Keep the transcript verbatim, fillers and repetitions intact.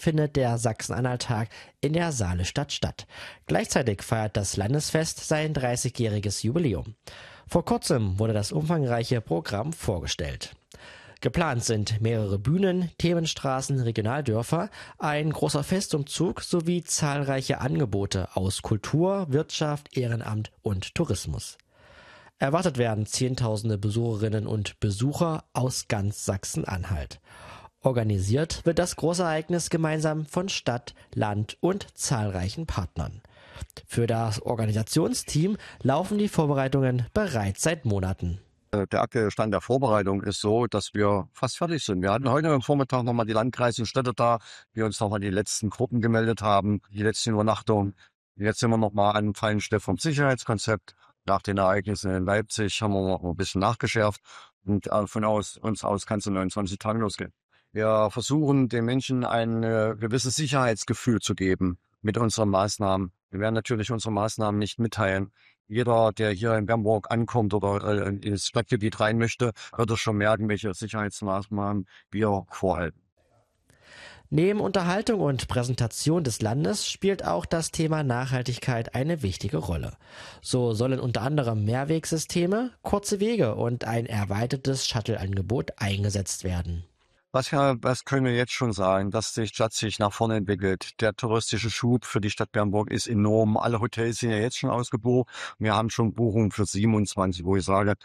findet der Sachsen-Anhalt-Tag in der Saalestadt statt. Gleichzeitig feiert das Landesfest sein dreißigjähriges Jubiläum. Vor kurzem wurde das umfangreiche Programm vorgestellt. Geplant sind mehrere Bühnen, Themenstraßen, Regionaldörfer, ein großer Festumzug sowie zahlreiche Angebote aus Kultur, Wirtschaft, Ehrenamt und Tourismus. Erwartet werden Zehntausende Besucherinnen und Besucher aus ganz Sachsen-Anhalt. Organisiert wird das Großereignis gemeinsam von Stadt, Land und zahlreichen Partnern. Für das Organisationsteam laufen die Vorbereitungen bereits seit Monaten. Der aktuelle Stand der Vorbereitung ist so, dass wir fast fertig sind. Wir hatten heute am Vormittag nochmal die Landkreise und Städte da, die uns nochmal die letzten Gruppen gemeldet haben, die letzten Übernachtungen. Jetzt sind wir nochmal an feinen Schliff vom Sicherheitskonzept. Nach den Ereignissen in Leipzig haben wir noch ein bisschen nachgeschärft und von aus, uns aus kann es in neunundzwanzig Tagen losgehen. Wir versuchen den Menschen ein äh, gewisses Sicherheitsgefühl zu geben mit unseren Maßnahmen. Wir werden natürlich unsere Maßnahmen nicht mitteilen. Jeder, der hier in Bernburg ankommt oder äh, ins Stadtgebiet rein möchte, wird es schon merken, welche Sicherheitsmaßnahmen wir vorhalten. Neben Unterhaltung und Präsentation des Landes spielt auch das Thema Nachhaltigkeit eine wichtige Rolle. So sollen unter anderem Mehrwegsysteme, kurze Wege und ein erweitertes Shuttle-Angebot eingesetzt werden. Was, ja, was können wir jetzt schon sagen, dass die Stadt sich nach vorne entwickelt. Der touristische Schub für die Stadt Bernburg ist enorm. Alle Hotels sind ja jetzt schon ausgebucht. Wir haben schon Buchungen für siebenundzwanzig, wo ich sage,